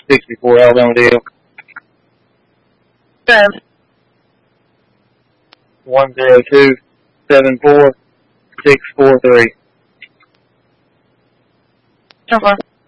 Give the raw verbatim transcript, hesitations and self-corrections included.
sixty-four Alabama Deal. Seven. one zero two seven four six four three. Okay.